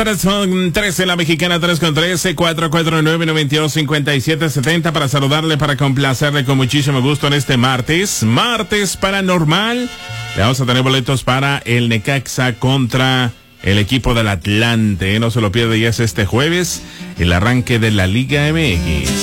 Son 13 la mexicana, 3 con 13, 449-92-57-70 para saludarle, para complacerle con muchísimo gusto en este martes paranormal. Le vamos a tener boletos para el Necaxa contra el equipo del Atlante. No se lo pierda, ya es este jueves el arranque de la Liga MX.